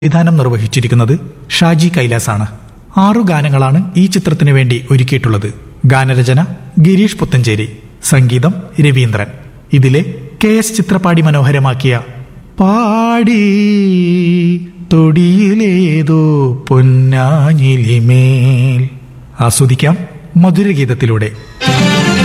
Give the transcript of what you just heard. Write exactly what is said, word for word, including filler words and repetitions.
സംവിധാനം നിർവഹിച്ചിരിക്കുന്നത് ഷാജി കൈലാസാണ്. ആറു ഗാനങ്ങളാണ് ഈ ചിത്രത്തിനു വേണ്ടി ഒരുക്കിയിട്ടുള്ളത്. ഗാനരചന ഗിരീഷ് പുത്തഞ്ചേരി, സംഗീതം രവീന്ദ്രൻ. ഇതിലെ കെ എസ് ചിത്രപാടി മനോഹരമാക്കിയ പാടി തൊടിയിലേതോ പൊന്നാഞ്ഞിലിമേൽ ആസ്വദിക്കാം മധുരഗീതത്തിലൂടെ.